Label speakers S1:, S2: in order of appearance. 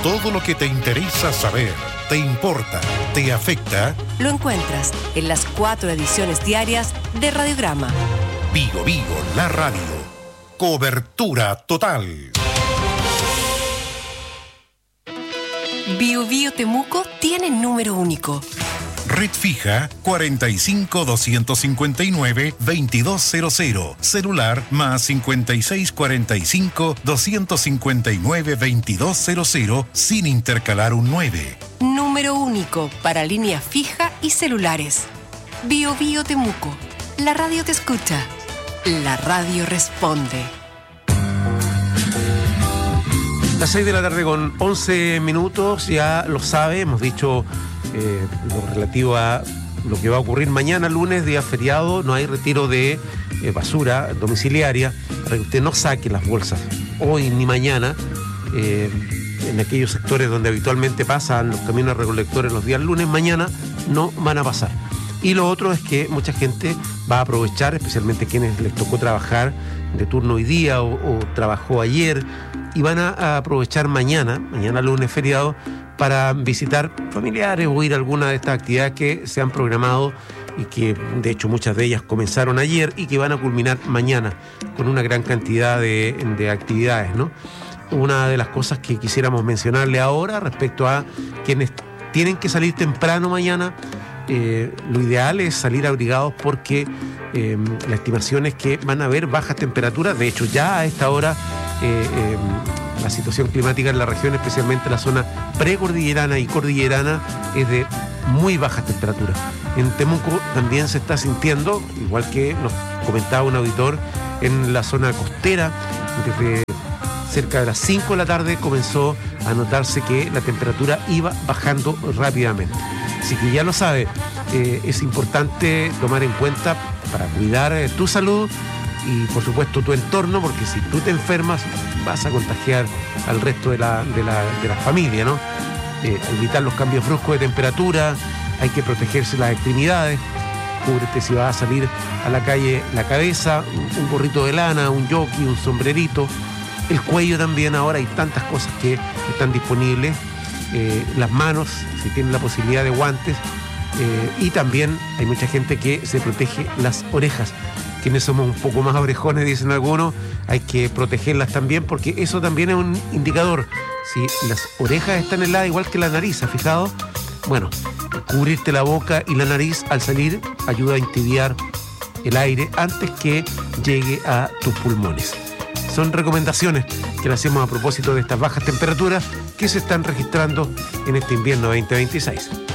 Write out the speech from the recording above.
S1: Todo lo que te interesa saber, te importa, te afecta,
S2: lo encuentras en las 4 ediciones diarias de Radiograma.
S1: Vigo Vigo, la radio. Cobertura total.
S2: Bio Bio Temuco tiene número único.
S1: Red fija 45-259-2200. Celular más 5645-259-2200 sin intercalar un 9.
S2: Número único para línea fija y celulares. Bio Bio Temuco. La radio te escucha. La radio responde.
S3: Las 6 de la tarde con 11 minutos, ya lo sabe, hemos dicho lo relativo a lo que va a ocurrir mañana, lunes, día feriado. No hay retiro de basura domiciliaria para que usted no saque las bolsas hoy ni mañana en aquellos sectores donde habitualmente pasan los camiones recolectores los días lunes. Mañana no van a pasar. Y lo otro es que mucha gente va a aprovechar, especialmente quienes les tocó trabajar de turno hoy día o trabajó ayer, y van a aprovechar mañana lunes feriado, para visitar familiares o ir a alguna de estas actividades que se han programado y que de hecho muchas de ellas comenzaron ayer y que van a culminar mañana con una gran cantidad de actividades, ¿no? Una de las cosas que quisiéramos mencionarle ahora respecto a quienes tienen que salir temprano mañana, lo ideal es salir abrigados porque la estimación es que van a haber bajas temperaturas. De hecho, ya a esta hora la situación climática en la región, especialmente en la zona precordillerana y cordillerana, es de muy bajas temperaturas. En Temuco también se está sintiendo, igual que nos comentaba un auditor, en la zona costera, desde cerca de las 5 de la tarde comenzó a notarse que la temperatura iba bajando rápidamente. Así que ya lo sabe, es importante tomar en cuenta para cuidar tu salud y por supuesto tu entorno, porque si tú te enfermas vas a contagiar al resto de la familia, ¿no? Evitar los cambios bruscos de temperatura, hay que protegerse las extremidades, cúbrete si vas a salir a la calle la cabeza, un gorrito de lana, un jockey, un sombrerito, el cuello también. Ahora hay tantas cosas que están disponibles, las manos, si tienen la posibilidad de guantes, y también hay mucha gente que se protege las orejas. Quienes somos un poco más orejones, dicen algunos, hay que protegerlas también, porque eso también es un indicador. Si las orejas están heladas igual que la nariz, ¿has fijado? Bueno, cubrirte la boca y la nariz al salir ayuda a entibiar el aire antes que llegue a tus pulmones. Son recomendaciones que le hacemos a propósito de estas bajas temperaturas que se están registrando en este invierno 2026.